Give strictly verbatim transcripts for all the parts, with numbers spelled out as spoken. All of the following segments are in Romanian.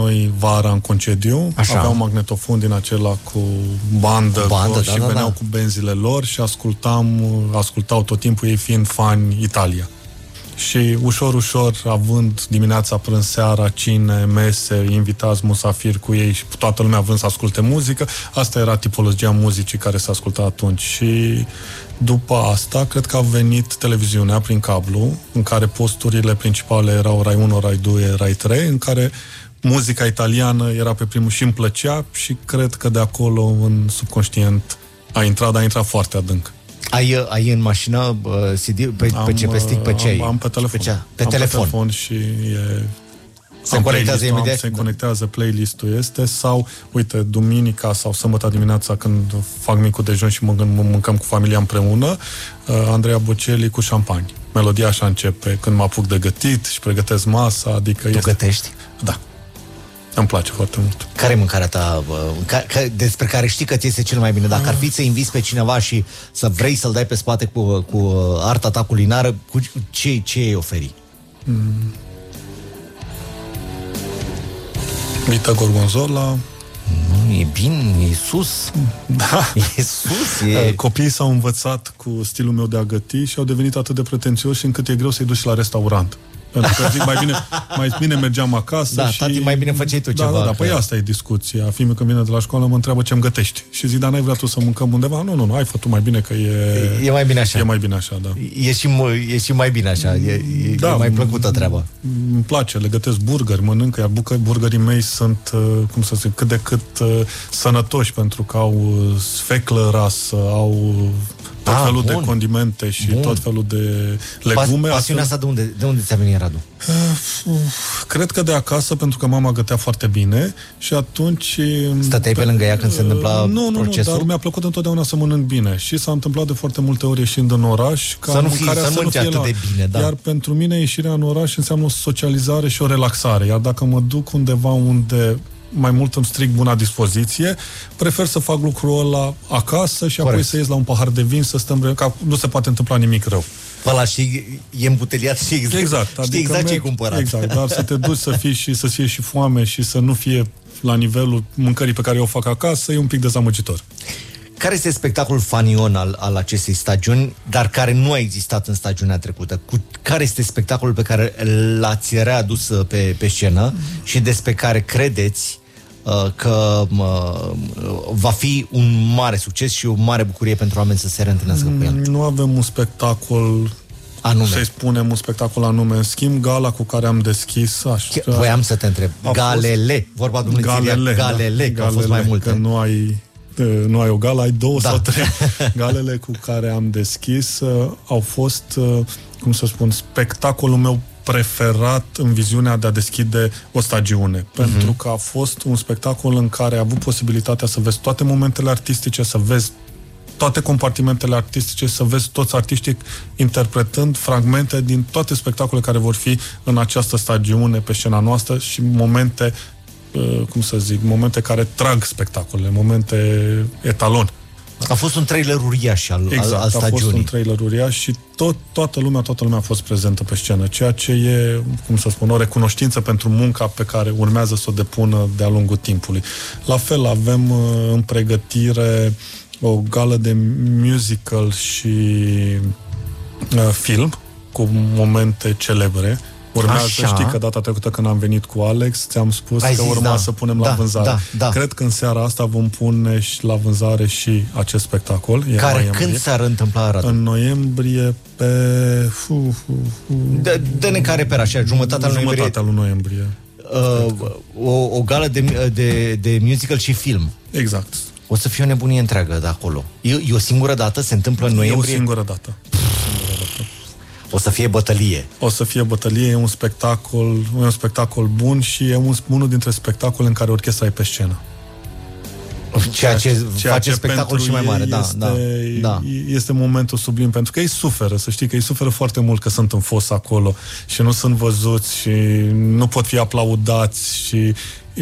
noi vara în concediu. Așa. Aveau magnetofon din acela cu bandă, bandă cu, da, și da, veneau da. cu benzile lor și ascultam, ascultau tot timpul, ei fiind fani Italia. Și ușor, ușor, având dimineața, prânz, seara, cine, mese, invitați, musafiri cu ei și toată lumea având să asculte muzică, asta era tipologia muzicii care se asculta atunci. Și după asta, cred că a venit televiziunea prin cablu, în care posturile principale erau Rai unu, Rai doi, Rai trei, în care muzica italiană era pe primul și îmi plăcea și cred că de acolo, în subconștient, a intrat, a intrat foarte adânc. Ai, ai în mașină uh, C D pe, am, pe ce, pe stick, pe ce am, am pe telefon. Pe, pe am telefon. pe telefon și e... Se conectează imediat? Se conectează, playlist-ul este, sau, uite, duminica sau sâmbătă dimineața când fac micul dejun și mă, mâncăm cu familia împreună, uh, Andreea Bocelli cu șampani. Melodia așa începe când mă apuc de gătit și pregătesc masa, adică tu este... gătești? Da. Îmi place foarte mult. Care e mâncarea ta ca, ca, despre care știi că ți este cel mai bine? Dacă ar fi să inviți pe cineva și să vrei să-l dai pe spate cu, cu arta ta culinară, cu ce, ce îi oferi? Mm. Vita gorgonzola. Nu, e bine, e sus. Da. E sus. E... Copiii s-au învățat cu stilul meu de a găti și au devenit atât de pretențioși încât e greu să-i duci la restaurant. Pentru că zic, mai bine, mai bine mergeam acasă da, și... tati, mai bine făceai tu da, ceva. Da, da, că... păi asta e discuția. Fiul când vine de la școală mă întreabă ce-mi gătești. Și zic, dar n-ai vrea tu să mâncăm undeva? Nu, nu, nu, ai făcut mai bine că e... E mai bine așa. E mai bine așa, da. E și, e și mai bine așa. E, e, da, e mai plăcută treaba. Îmi place, le gătesc burgeri, mănânc, iar burgerii mei sunt, cum să zic, cât de cât uh, sănătoși, pentru că au sfeclă rasă, au... tot ah, felul bun. de condimente și bun. tot felul de legume. Pas, pasiunea asta de unde, de unde ți-a venit, Radu? Uh, cred că de acasă, pentru că mama gătea foarte bine și atunci... Stăteai pe, pe lângă ea când se întâmpla uh, nu, nu, procesul? Nu, dar mi-a plăcut întotdeauna să mănânc bine și s-a întâmplat de foarte multe ori ieșind în oraș ca să nu fie, să să nu fie atât la... de bine, da. Iar pentru mine ieșirea în oraș înseamnă o socializare și o relaxare, iar dacă mă duc undeva unde mai mult îmi stric buna dispoziție, prefer să fac lucrul ăla acasă și Corect. apoi să ies la un pahar de vin, să stăm, că nu se poate întâmpla nimic rău. Ăla și e îmbuteliat și exact, exact, știi adică exact ce ai cumpărat. Exact, dar să te duci să fii și să fie și foame și să nu fie la nivelul mâncării pe care eu o fac acasă, e un pic dezamăgitor. Care este spectacolul fanion al, al acestei stagiuni, dar care nu a existat în stagiunea trecută? Cu, care este spectacolul pe care l-ați readus pe, pe scenă mm-hmm. și despre care credeți uh, că uh, va fi un mare succes și o mare bucurie pentru oameni să se reîntâlnească mm, cu el? Nu avem un spectacol anume. Să-i spunem un spectacol anume. În schimb, gala cu care am deschis... Aș, voiam să te întreb. Galele. Vorba domnului Galele, Galele, da, că au fost mai multe. Că nu ai... nu ai o gală, ai două da. sau trei. Galele cu care am deschis uh, au fost, uh, cum să spun, spectacolul meu preferat în viziunea de a deschide o stagiune. Uh-huh. Pentru că a fost un spectacol în care ai avut posibilitatea să vezi toate momentele artistice, să vezi toate compartimentele artistice, să vezi toți artiștii interpretând fragmente din toate spectacolele care vor fi în această stagiune pe scena noastră și momente cum să zic, momente care trag spectacolele, momente etalon. A fost un trailer uriaș al, exact, al stagiunii. a fost un trailer uriaș și tot, toată lumea, toată lumea a fost prezentă pe scenă, ceea ce e, cum să spun, o recunoștință pentru munca pe care urmează să o depună de-a lungul timpului. La fel, avem în pregătire o gală de musical și uh, film cu momente celebre. Urmează, Așa. știi că data trecută când am venit cu Alex, ți-am spus Ai că zis, urma da. să punem da, la vânzare. Da, da. Cred că în seara asta vom pune și la vânzare și acest spectacol. Care când s-ar întâmpla, Radu? În noiembrie pe... Fu, fu, fu, Dă-ne care pe așa, jumătatea lui noiembrie. Jumătatea lui noiembrie. Uh, o, o gală de, de, de musical și film. Exact. O să fie o nebunie întreagă de acolo. E, e o singură dată? Se întâmplă în noiembrie? E o singură dată. O să fie bătălie. O să fie bătălie, e un spectacol, e un spectacol bun și e un, unul dintre spectacole în care orchestra e pe scenă. Ceea ce ceea face ce spectacol și mai mare, da, este, da, da. Este momentul sublim, pentru că ei suferă, să știi că ei suferă foarte mult că sunt în fos acolo și nu sunt văzuți și nu pot fi aplaudați și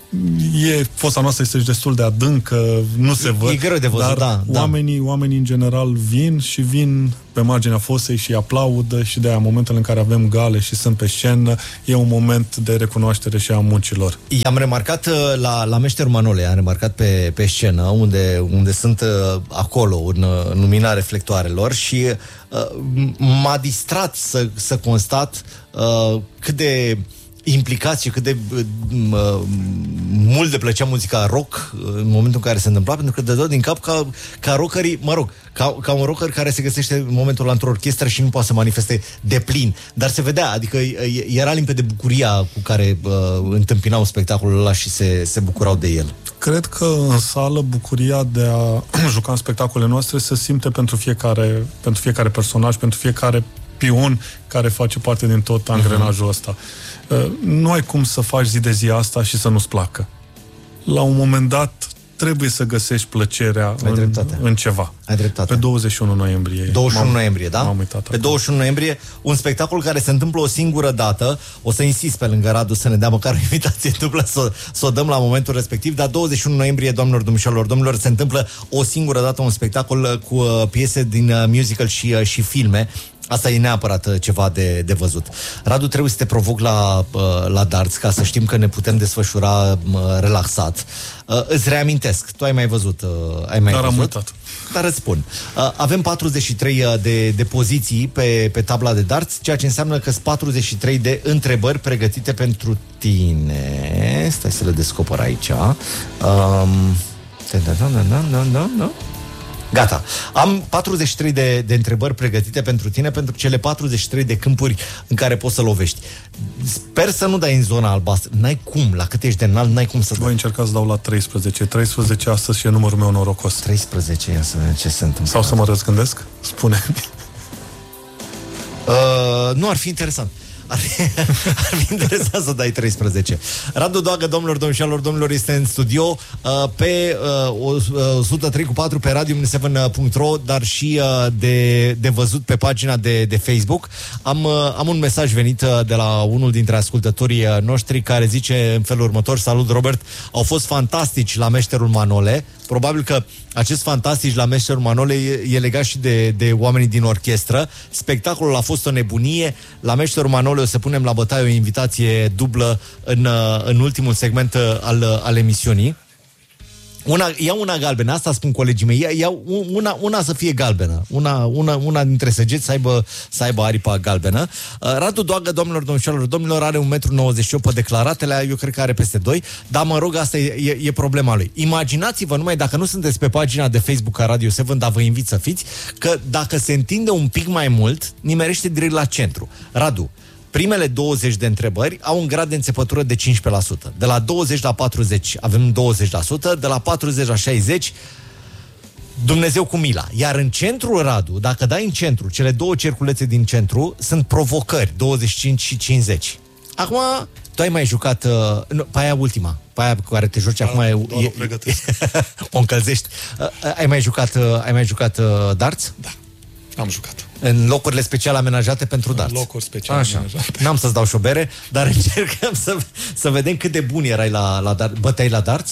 e, fosa noastră este destul de adâncă, nu se văd. E greu de văzut, dar da, oamenii, da. oamenii în general vin și vin pe marginea fosei și aplaudă și de aia, în momentul în care avem gale și sunt pe scenă, e un moment de recunoaștere și a muncilor. I-am remarcat la, la Meșterul Manole, am remarcat pe, pe scenă, unde, unde sunt acolo, în, în lumina reflectoarelor și uh, m-a distrat să, să constat uh, cât de implicați și cât de uh, mult le plăcea muzica rock în momentul în care se întâmpla, pentru că de tot din cap ca, ca rockerii, mă rog, ca, ca un rocker care se găsește în momentul ăla într-o orchestră și nu poate să manifeste de plin, dar se vedea, adică era limpede bucuria cu care uh, întâmpinau spectacolul ăla și se, se bucurau de el. Cred că în sală bucuria de a juca în spectacolele noastre se simte pentru fiecare, pentru fiecare personaj, pentru fiecare pion care face parte din tot angrenajul ăsta. Nu ai cum să faci zi de zi asta și să nu-ți placă. La un moment dat trebuie să găsești plăcerea în, în ceva. Ai dreptate. Pe douăzeci și unu noiembrie. douăzeci și unu noiembrie, da? M-am uitat Pe acum. douăzeci și unu noiembrie, un spectacol care se întâmplă o singură dată. O să insist pe lângă Radu să ne dea măcar o invitație dublă să, să o dăm la momentul respectiv, dar douăzeci și unu noiembrie, doamnelor, domnișoarelor, domnilor, se întâmplă o singură dată un spectacol cu uh, piese din uh, musical și, uh, și filme. Asta e neapărat ceva de, de văzut. Radu, trebuie să te provoc la, la darts ca să știm că ne putem desfășura relaxat. Îți reamintesc, tu ai mai văzut. Ai mai Dar văzut? am uitat. Dar îți spun. Avem patruzeci și trei de, de poziții pe, pe tabla de darts, ceea ce înseamnă că sunt patruzeci și trei de întrebări pregătite pentru tine. Stai să le descoper aici. Um, Gata. Am patruzeci și trei de, de întrebări pregătite pentru tine, pentru cele patruzeci și trei de câmpuri în care poți să lovești. Sper să nu dai în zona albastră. N-ai cum, la cât ești de înalt, n-ai cum să dai. Voi încerca să dau la treisprezece. treisprezece astăzi și e numărul meu norocos. treisprezece, ia să vedem ce se întâmplă. Sau să mă răzgândesc? Spune. Uh, nu, ar fi interesant. Ar fi, ar fi interesant să dai treisprezece. Radu Doagă, domnilor, domnișoarelor, domnilor, este în studio uh, pe uh, o sută trei cu patru pe radio seven punct ro, dar și uh, de, de văzut pe pagina de, de Facebook. Am, uh, am un mesaj venit uh, de la unul dintre ascultătorii uh, noștri care zice în felul următor: salut, Robert, au fost fantastici la Meșterul Manole. Probabil că acest fantastici la Meșterul Manole e, e legat și de, de oamenii din orchestră. Spectacolul a fost o nebunie. La Meșterul Manole o să punem la bătaie o invitație dublă în, în ultimul segment al, al emisiunii. Una, ia una galbenă, asta spun colegii mei, ia, ia una, una să fie galbenă, una, una, una dintre săgeți să aibă, să aibă aripa galbenă. Uh, Radu Doagă, domnilor, domnișoarelor, domnilor, are un metru nouăzeci și opt pe declaratele, eu cred că are peste doi, dar mă rog, asta e, e, e problema lui. Imaginați-vă numai, dacă nu sunteți pe pagina de Facebook a Radio șapte, dar vă invit să fiți, că dacă se întinde un pic mai mult, nimerește direct la centru. Radu, primele douăzeci de întrebări au un grad de înțepătură de cincisprezece la sută. De la douăzeci la patruzeci avem douăzeci la sută, de la patruzeci la șaizeci Dumnezeu cu mila. Iar în centru, Radu, dacă dai în centru, cele două cerculețe din centru sunt provocări, douăzeci și cinci și cincizeci. Acum, tu ai mai jucat, uh, nu, pe aia ultima, pe aia cu care te joci, da, acum e, doar e, o pregătesc. o încălzești. Uh, ai mai jucat, uh, ai mai jucat uh, darts? Da. Am jucat. În locurile special amenajate pentru darts. În locuri special Așa. amenajate. N-am să-ți dau șobere, dar încercăm să, să vedem cât de bun erai la, la darts. Băteai la darts?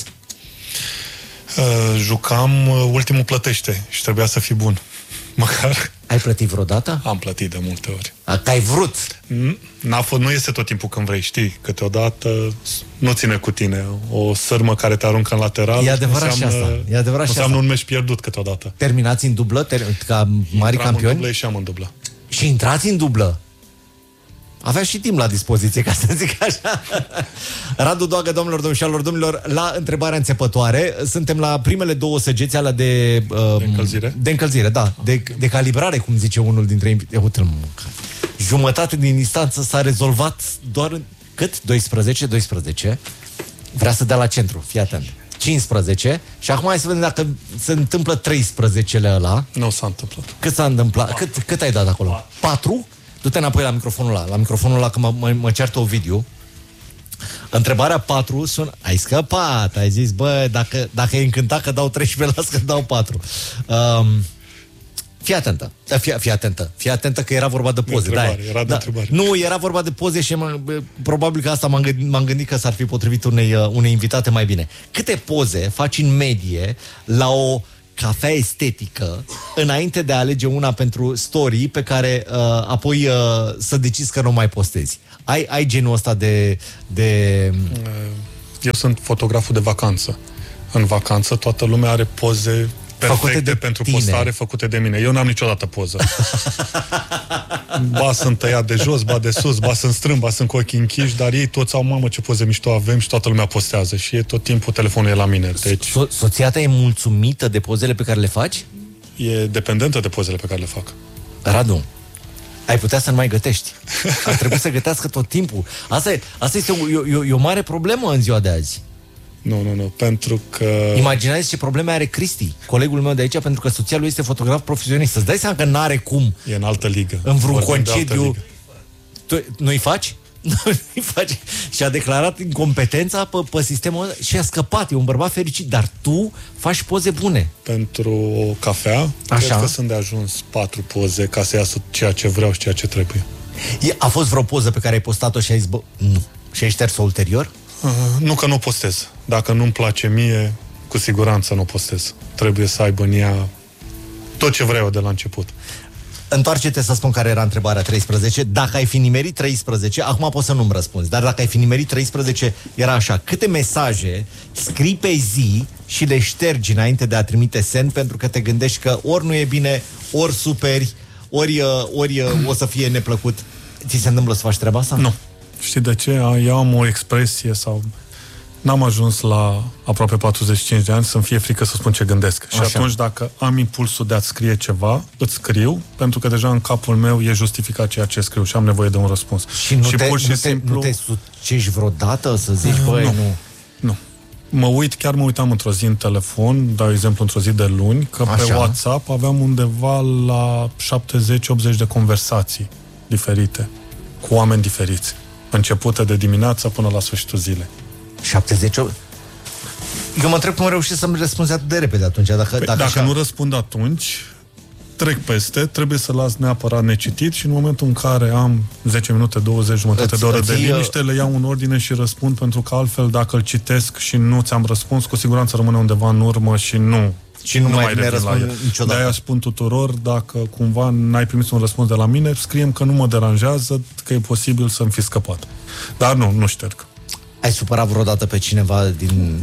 Uh, jucam uh, ultimul plătește și trebuia să fii bun. Măcar. Ai plătit vreodată? Am plătit de multe ori. A, că ai vrut? N-a fost, nu este tot timpul când vrei, știi? Câteodată nu ține cu tine. O sârmă care te aruncă în lateral. E adevărat înseamnă, și asta. E adevărat și înseamnă asta. un meci pierdut câteodată. Terminați în dublă? Ter- ca mari Intram campioni? în dublă și am în dublă. Și intrați în dublă? Avea și timp la dispoziție, ca să zic așa. Radu Doagă, domnilor, domnișoarelor, domnilor, la întrebarea înțepătoare, suntem la primele două săgeți alea de... Uh, de încălzire? De încălzire, da. De, de calibrare, cum zice unul dintre invitații. Jumătate din instanță s-a rezolvat doar în... Cât? doisprezece? doisprezece. Vrea să dea la centru, fii atent. cincisprezece. Și acum hai să vedem dacă se întâmplă treisprezecele ăla. Nu s-a întâmplat. Cât s-a întâmplat? Cât, cât ai dat acolo? patru? Du-te înapoi la microfonul ăla, la microfonul ăla, că mă, mă, mă ceartă Ovidiu. Întrebarea patru sună... Ai scăpat, ai zis, bă, dacă, dacă e încântat că dau treisprezece, las că dau patru. Um, Fii atentă, fii, fii atentă, fii atentă că era vorba de poze. De da, era de da, întrebare. Nu, era vorba de poze și probabil că asta m-am gândit, m-am gândit că s-ar fi potrivit unei, unei invitate mai bine. Câte poze faci în medie la o cafea estetică înainte de a alege una pentru story pe care uh, apoi uh, să decizi că nu mai postezi? Ai, ai genul ăsta de... de... Eu sunt fotograful de vacanță. În vacanță toată lumea are poze perfecte de pentru tine. Postare făcute de mine. Eu n-am niciodată poză. Ba sunt tăiat de jos, ba de sus, ba sunt strâmb, ba sunt cu ochii închiși, dar ei toți au, mamă, ce poze mișto avem și toată lumea postează și e tot timpul telefonul e la mine. Deci... So- soția ta e mulțumită de pozele pe care le faci? E dependentă de pozele pe care le fac. Radu, ai putea să nu mai gătești. Ar trebui să gătească tot timpul. Asta, e, asta este o, o, o mare problemă în ziua de azi. Nu, nu, nu, pentru că... Imaginați ce probleme are Cristi, colegul meu de aici, pentru că soția lui este fotograf profesionist. Să-ți dai seama că n-are cum. E în altă ligă. În vreun concediu. Tu, nu-i faci? Nu-i faci. Și a declarat incompetența pe, pe sistemul ăsta și a scăpat. E un bărbat fericit. Dar tu faci poze bune. Pentru o cafea, așa, cred că sunt de ajuns patru poze ca să iasă ceea ce vreau și ceea ce trebuie. A fost vreo poză pe care ai postat-o și ai zis, bă, nu. Și ai șters-o ulterior? Uh, nu că nu postez. Dacă nu-mi place mie, cu siguranță nu postez. Trebuie să aibă în ea tot ce vreau de la început. Întoarce-te să spun care era întrebarea treisprezece. Dacă ai fi nimerit treisprezece, acum poți să nu-mi răspunzi, dar dacă ai fi nimerit treisprezece, era așa: câte mesaje scrii pe zi și le ștergi înainte de a trimite send, pentru că te gândești că ori nu e bine, ori superi, ori, ori o să fie neplăcut. Ți se întâmplă să faci treaba asta? Nu. Știi de ce? Eu am o expresie sau... N-am ajuns la aproape patruzeci și cinci de ani să-mi fie frică să spun ce gândesc. Așa. Și atunci, dacă am impulsul de a-ți scrie ceva, îți scriu, pentru că deja în capul meu e justificat ceea ce scriu și am nevoie de un răspuns. Și nu, și te, pur și nu, simplu... te, nu te sucești vreodată să zici, uh, băi, nu. nu... Nu. Mă uit, chiar mă uitam într-o zi în telefon, dau exemplu într-o zi de luni, că așa, pe WhatsApp aveam undeva la șaptezeci optzeci de conversații diferite, cu oameni diferiți, începute de dimineața până la sfârșitul zilei. șaptezeci. Eu mă întreb cum reușești să-mi răspunzi atât de repede atunci. Dacă, păi, dacă, dacă așa... nu răspund atunci, trec peste, trebuie să las neapărat necitit și în momentul în care am zece minute, douăzeci, jumătate de oră de liniște, le iau în ordine și răspund, pentru că altfel, dacă îl citesc și nu ți-am răspuns, cu siguranță rămâne undeva în urmă și nu și nu, nu mai, mai revin la el. Niciodată. De-aia spun tuturor, dacă cumva n-ai primit un răspuns de la mine, scriem că nu mă deranjează, că e posibil să-mi fi scăpat. Dar nu, nu șterg. Ai supărat vreodată pe cineva din...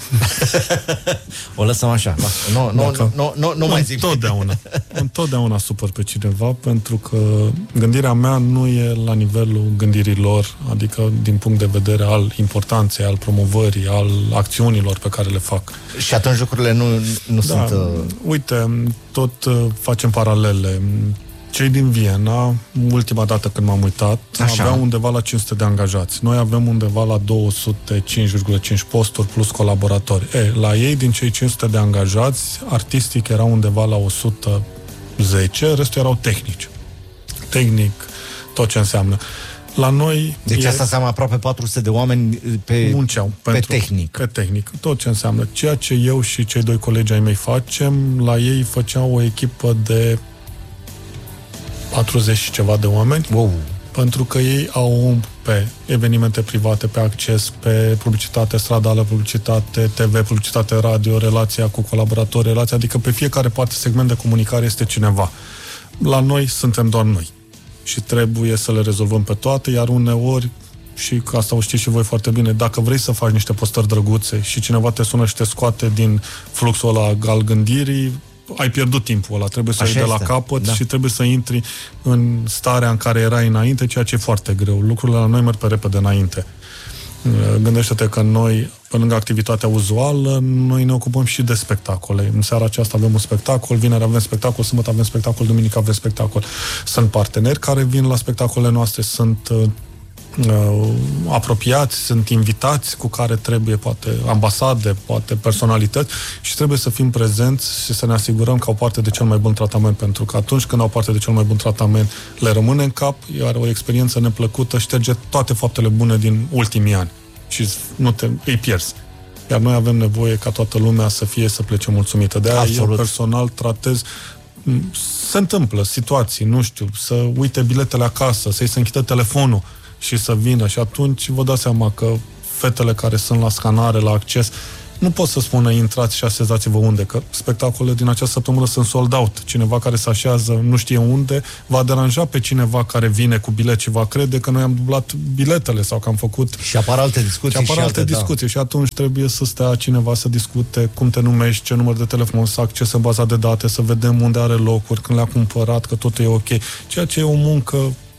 O lăsăm așa. Nu, nu, nu, nu, nu, nu mai zic. Întotdeauna. Întotdeauna supăr pe cineva, pentru că gândirea mea nu e la nivelul gândirii lor, adică din punct de vedere al importanței, al promovării, al acțiunilor pe care le fac. Și atunci lucrurile nu, nu da, sunt... Uh... Uite, tot uh, facem paralele. Cei din Viena, ultima dată când m-am uitat, așa, aveau undeva la cinci sute de angajați. Noi avem undeva la două sute cinci virgulă cinci posturi plus colaboratori. E, la ei, din cei cinci sute de angajați, artistic erau undeva la o sută zece, restul erau tehnici. Tehnic, tot ce înseamnă. La noi... Deci e... asta înseamnă aproape patru sute de oameni pe, munceau, pe pentru, tehnic. Pe tehnic, tot ce înseamnă. Ceea ce eu și cei doi colegi ai mei facem, la ei făceau o echipă de patruzeci și ceva de oameni, wow, pentru că ei au pe evenimente private, pe acces, pe publicitate stradală, publicitate T V, publicitate radio, relația cu colaboratori, relația, adică pe fiecare parte, segment de comunicare este cineva. La noi suntem doar noi și trebuie să le rezolvăm pe toate, iar uneori, și că asta o știți și voi foarte bine, dacă vrei să faci niște postări drăguțe și cineva te sună și te scoate din fluxul ăla al gândirii, ai pierdut timpul ăla, trebuie să iei de la capăt, da, și trebuie să intri în starea în care erai înainte, ceea ce e foarte greu. Lucrurile la noi merg pe repede înainte. Gândește-te că noi, pe lângă activitatea uzuală, noi ne ocupăm și de spectacole. În seara aceasta avem un spectacol, vineri avem spectacol, sâmbătă avem spectacol, duminică avem spectacol. Sunt parteneri care vin la spectacolele noastre, sunt uh, apropiați, sunt invitați cu care trebuie, poate ambasade, poate personalități, și trebuie să fim prezenți și să ne asigurăm că au parte de cel mai bun tratament, pentru că atunci când au parte de cel mai bun tratament, le rămâne în cap, iar o experiență neplăcută șterge toate faptele bune din ultimii ani și nu te, îi pierzi. Iar noi avem nevoie ca toată lumea să fie, să plece mulțumită. De aia eu personal tratez se întâmplă situații, nu știu, să uite biletele acasă, să-i se închidă telefonul și să vină și atunci vă dați seama că fetele care sunt la scanare, la acces, nu pot să spună intrați și așezați-vă unde, că spectacolele din această săptămână sunt sold out. Cineva care se așează nu știe unde, va deranja pe cineva care vine cu bilet și va crede că noi am dublat biletele sau că am făcut... Și apar alte discuții. Și apar și alte alte, discuții da. Și atunci trebuie să stea cineva să discute cum te numești, ce număr de telefon, să accesăm baza de date, să vedem unde are locuri, când le-a cumpărat, că totul e ok. Ceea ce e o muncă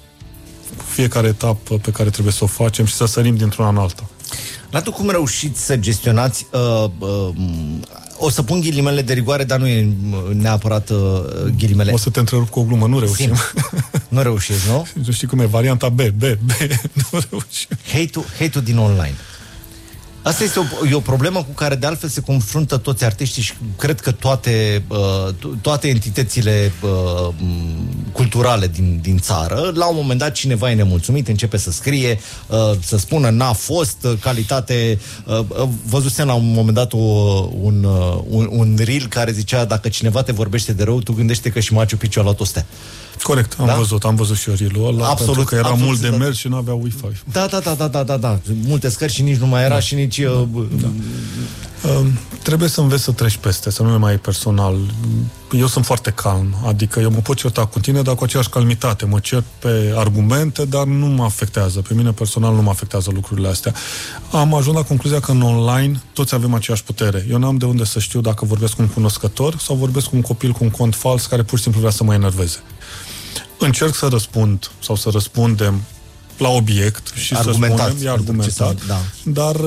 cu fiecare etapă pe care trebuie să o facem și să sărim dintr-una în alta. Radu, cum reușiți să gestionați, uh, uh, o să pun ghilimele de rigoare, dar nu e neapărat uh, ghilimele. O să te întrerup cu o glumă, nu reușim. Nu reușiți, nu? Nu știi cum e, varianta B, B, B, nu reușim. Hate-ul, hate-ul din online. Asta este o, e o problemă cu care de altfel se confruntă toți artiștii și cred că toate, uh, toate entitățile uh, culturale din, din țară. La un moment dat cineva e nemulțumit, începe să scrie, uh, să spună n-a fost, calitate... Uh, văzusem la un moment dat o, un, uh, un, un reel care zicea dacă cineva te vorbește de rău, tu gândește că și Machu Picchu a luat o stea. Corect, am da? văzut, am văzut și eu reel-ul ăla, absolut, pentru că era absolut, mult de da. mers și nu avea Wi-Fi. Da, da, da, da, da, da, da. Multe scări și nici nu mai era da. și nici... Da. Da. Uh, trebuie să înveți să treci peste, să nu le mai ai personal. Eu sunt foarte calm, adică eu mă pot certa cu tine, dar cu aceeași calmitate. Mă cert pe argumente, dar nu mă afectează. Pe mine personal nu mă afectează lucrurile astea. Am ajuns la concluzia că în online toți avem aceeași putere. Eu n-am de unde să știu dacă vorbesc cu un cunoscător sau vorbesc cu un copil cu un cont fals care pur și simplu vrea să mă enerveze. Încerc să răspund sau să răspundem la obiect și argumentat, să spunem, e argumentat, da. Dar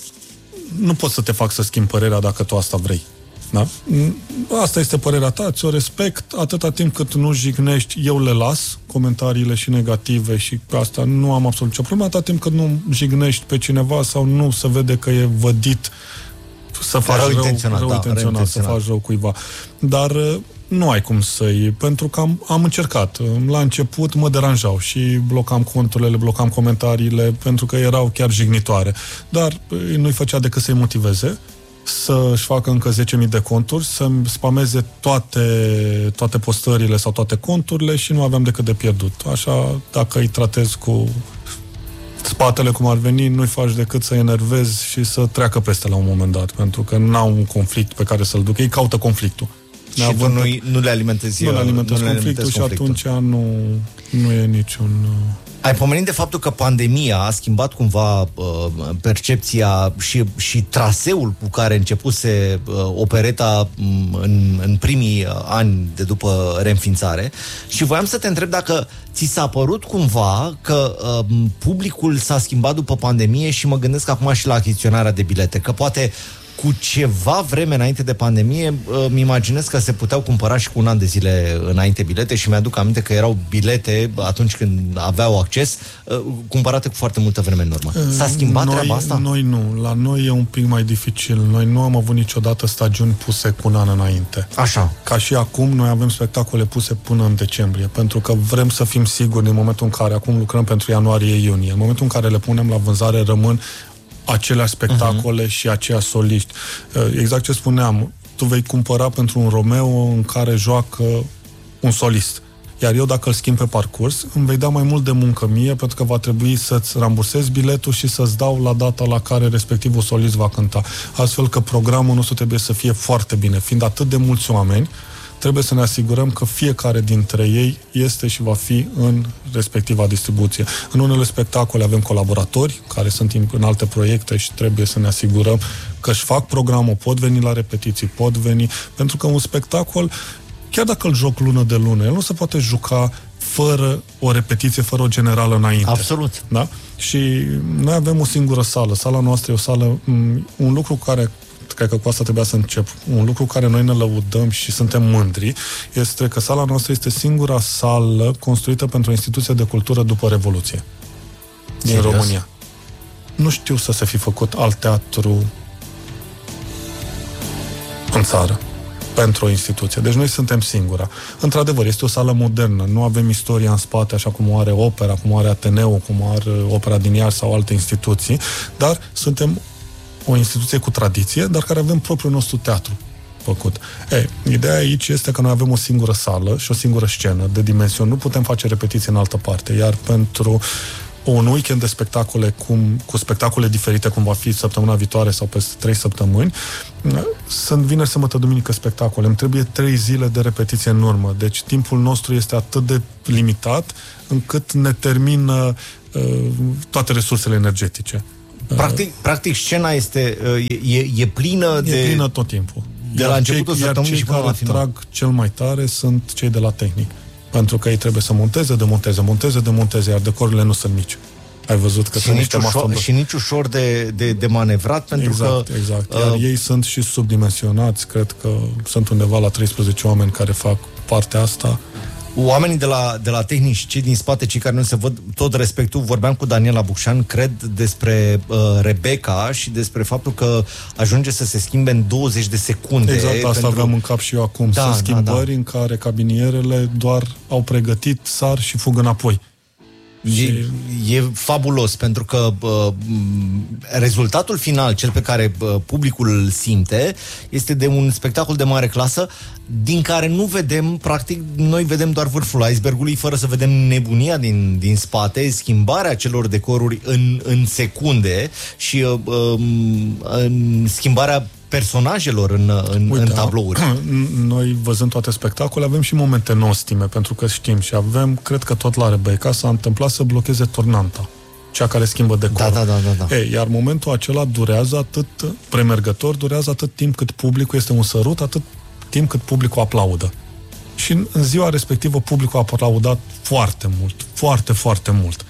nu poți să te fac să schimbi părerea dacă tu asta vrei. Da? Asta este părerea ta, ți-o respect atâta timp cât nu jignești, eu le las, comentariile și negative și pe asta nu am absolut nicio problemă, atâta timp cât nu jignești pe cineva sau nu se vede că e vădit să faci rău, rău, intenționat, rău, da, intenționat, rău intenționat, să faci rău cuiva. Dar nu ai cum să-i, pentru că am, am încercat. La început mă deranjau și blocam conturile, le blocam comentariile, pentru că erau chiar jignitoare. Dar nu-i făcea decât să-i motiveze să-și facă încă zece mii de conturi, să-mi spameze toate, toate postările sau toate conturile și nu aveam decât de pierdut. Așa, dacă îi tratezi cu spatele cum ar veni, nu-i faci decât să enervezi și să treacă peste la un moment dat, pentru că n-au un conflict pe care să-l ducă. Ei caută conflictul. Și tu nu, nu le alimentezi Nu le alimentezi nu conflictul și atunci nu, nu e niciun... Ai pomenit de faptul că pandemia a schimbat cumva uh, percepția și, și traseul cu care începuse uh, opereta în, în primii ani de după reînființare și voiam să te întreb dacă ți s-a părut cumva că uh, publicul s-a schimbat după pandemie și mă gândesc acum și la achiziționarea de bilete, că poate cu ceva vreme înainte de pandemie, îmi imaginez că se puteau cumpăra și cu un an de zile înainte bilete și mi-aduc aminte că erau bilete atunci când aveau acces, cumpărate cu foarte multă vreme în urmă. S-a schimbat noi, treaba asta? Noi nu. La noi e un pic mai dificil. Noi nu am avut niciodată stagiuni puse cu un an înainte. Așa. Ca și acum, noi avem spectacole puse până în decembrie, pentru că vrem să fim siguri în momentul în care acum lucrăm pentru ianuarie-iunie. În momentul în care le punem la vânzare, rămân aceleași spectacole uh-huh. și aceiași soliști. Exact ce spuneam, tu vei cumpăra pentru un Romeo în care joacă un solist. Iar eu, dacă îl schimb pe parcurs, îmi vei da mai mult de muncă mie, pentru că va trebui să-ți rambursezi biletul și să-ți dau la data la care respectivul solist va cânta. Astfel că programul nostru trebuie să fie foarte bine. Fiind atât de mulți oameni, trebuie să ne asigurăm că fiecare dintre ei este și va fi în respectiva distribuție. În unele spectacole avem colaboratori care sunt în alte proiecte și trebuie să ne asigurăm că își fac programul, pot veni la repetiții, pot veni, pentru că un spectacol, chiar dacă îl joc lună de lună, el nu se poate juca fără o repetiție, fără o generală înainte. Absolut. Da? Și noi avem o singură sală. Sala noastră e o sală, un lucru care cred că cu asta trebuia să încep. Un lucru care noi ne lăudăm și suntem mândri este că sala noastră este singura sală construită pentru o instituție de cultură după Revoluție din Serios? România. Nu știu să se fi făcut alt teatru în țară pentru o instituție. Deci noi suntem singura. Într-adevăr, este o sală modernă. Nu avem istoria în spate, așa cum o are opera, cum o are Ateneu, cum o are Opera din Iași sau alte instituții, dar suntem o instituție cu tradiție, dar care avem propriul nostru teatru. făcut. Ei, ideea aici este că noi avem o singură sală și o singură scenă de dimensiuni. Nu putem face repetiții în altă parte, iar pentru un weekend de spectacole cum, cu spectacole diferite, cum va fi săptămâna viitoare sau peste trei săptămâni, sunt vineri, sâmbătă, duminică spectacole. Îmi trebuie trei zile de repetiție în urmă. Deci timpul nostru este atât de limitat încât ne termină uh, toate resursele energetice. Practic, practic scena este e, e, e plină de... E plină tot timpul. De la începutul săptămânii și până la final. Trag cel mai tare sunt cei de la tehnic. Pentru că ei trebuie să monteze, demonteze, monteze, demonteze, iar decorurile nu sunt mici. Ai văzut că și nici ușor, și nici ușor de, de, de manevrat, pentru exact, că... Exact, iar uh, ei sunt și subdimensionați. Cred că sunt undeva la treisprezece oameni care fac partea asta. Oamenii de la, de la tehnici, cei din spate, cei care nu se văd, tot respectul, vorbeam cu Daniela Bucșan, cred, despre uh, Rebecca și despre faptul că ajunge să se schimbe în douăzeci de secunde. Exact, asta pentru... aveam în cap și eu acum. Da, Sunt schimbări da, da. în care cabinierele doar au pregătit, sar și fug înapoi. E, e fabulos, pentru că uh, rezultatul final, cel pe care uh, publicul îl simte, este de un spectacol de mare clasă, din care nu vedem, practic, noi vedem doar vârful icebergului, fără să vedem nebunia din, din spate, schimbarea celor decoruri în, în secunde și uh, uh, în schimbarea personajelor în, în, Uite, în tablouri. Noi, văzând toate spectacole, avem și momente nostime, pentru că știm și avem, cred că tot la Rebecca s-a întâmplat să blocheze turnanta, cea care schimbă decorul. Da, da, da, da, da. Ei, iar momentul acela durează atât, premergător, durează atât timp cât publicul este un sărut, atât timp cât publicul aplaudă. Și în, în ziua respectivă publicul a aplaudat foarte mult, foarte, foarte mult.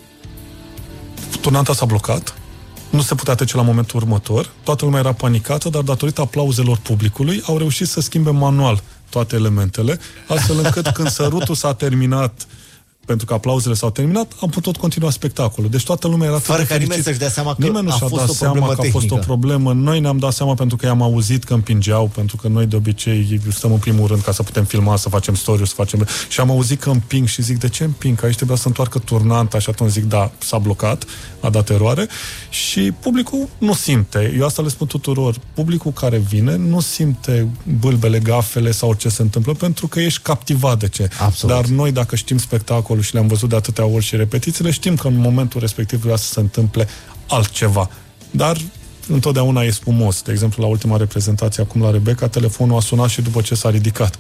Turnanta s-a blocat, nu se putea trece la momentul următor, toată lumea era panicată, dar datorită aplauzelor publicului au reușit să schimbe manual toate elementele, astfel încât când sărutul s-a terminat, pentru că aplauzele s-au terminat, am putut continua spectacolul. Deci toată lumea era fără ca nimeni să-și dea seama că nimeni nu și-a dat seama că a fost o problemă. Noi ne-am dat seama pentru că i-am auzit că împingeau, pentru că noi de obicei stăm în primul rând ca să putem filma, să facem story, să facem... Și am auzit că împing și zic, de ce împing? Că aici trebuia să întoarcă turnanta și atunci zic, da, s-a blocat, a dat eroare și publicul nu simte. Eu asta le spun tuturor. Publicul care vine nu simte bâlbele, gafele sau orice se întâmplă, pentru că ești captivat de ce. Absolut. Dar noi, dacă știm spectacolul și le-am văzut de atâtea ori și repetițiile, știm că în momentul respectiv vrea să se întâmple altceva. Dar întotdeauna e spumos. De exemplu, la ultima reprezentație acum la Rebecca, telefonul a sunat și după ce s-a ridicat.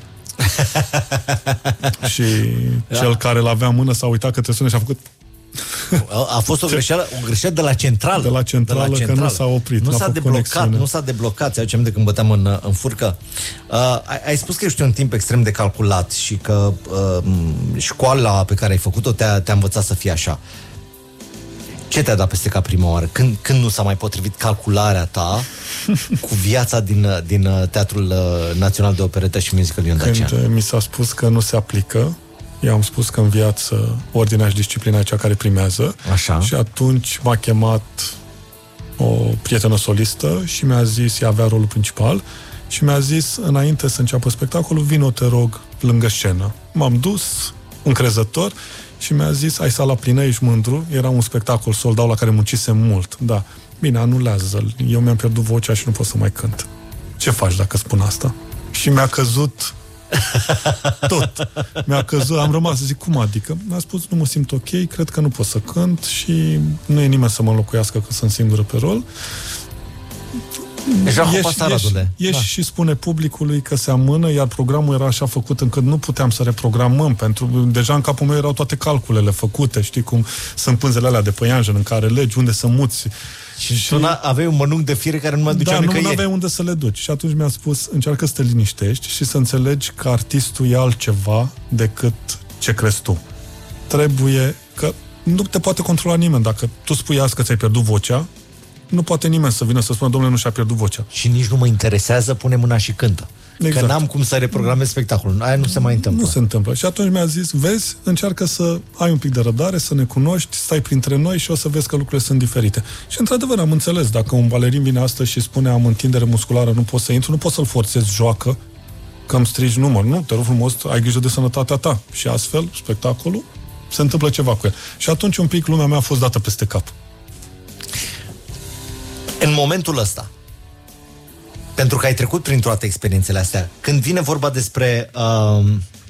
și da. Cel care l-avea în mână s-a uitat către sună și a făcut... A fost o greșeală, o greșeală de la centrală. De la centrală, de la centrală. Că nu s-a oprit. Nu s-a deblocat, conexiune. nu s-a deblocat. Ți-aduce aminte când băteam în, în furcă? Uh, ai, ai spus că ești un timp extrem de calculat și că uh, școala pe care ai făcut-o te-a, te-a învățat să fie așa. Ce te-a dat peste cap prima oară? Când, când nu s-a mai potrivit calcularea ta cu viața din, din Teatrul Național de Operetă și Musical Ion Dacian? Când mi s-a spus că nu se aplică, eu am spus că în viață ordinea și disciplina e cea care primează. Așa. Și atunci m-a chemat o prietenă solistă și mi-a zis, ea avea rolul principal, și mi-a zis, înainte să înceapă spectacolul, vino, te rog, lângă scenă. M-am dus, încrezător, și mi-a zis, ai sala plină, ești mândru, era un spectacol sold-out la care muncisem mult. Da, bine, anulează-l. Eu mi-am pierdut vocea și nu pot să mai cânt. Ce faci dacă spun asta? Și mi-a căzut tot. Mi-a căzut, am rămas, zic, cum adică? Mi-a spus, nu mă simt ok, cred că nu pot să cânt și nu e nimeni să mă înlocuiască că sunt singură pe rol. Ieși, ieși, ieși da. Și spune publicului că se amână, iar programul era așa făcut încât nu puteam să reprogramăm, pentru deja în capul meu erau toate calculele făcute, știi cum sunt pânzele alea de păianjen în care legi unde să muți. Și, și tu aveai un mănunc de fire care nu mai ducea da, nicăieri. Da, nu aveai unde să le duci. Și atunci mi-a spus, încearcă să te liniștești și să înțelegi că artistul e altceva decât ce crezi tu. Trebuie, că nu te poate controla nimeni. Dacă tu spui azi că ți-ai pierdut vocea, nu poate nimeni să vină să spună, domnule, nu și-a pierdut vocea. Și nici nu mă interesează, pune mâna și cântă. Exact. Că n-am cum să reprogramez spectacolul. Aia nu se mai întâmplă. Nu se întâmplă. Și atunci mi-a zis, vezi, încearcă să ai un pic de răbdare, să ne cunoști, stai printre noi și o să vezi că lucrurile sunt diferite. Și într-adevăr am înțeles, dacă un balerin vine astăzi și spune am întindere musculară, nu pot să intru, nu pot să-l forțez, joacă, că îmi strigi număr. Nu, te rog frumos, ai grijă de sănătatea ta. Și astfel, spectacolul, se întâmplă ceva cu el. Și atunci un pic lumea mea a fost dată peste cap. În momentul ăsta, Pentru că ai trecut prin toate experiențele astea. Când vine vorba despre uh,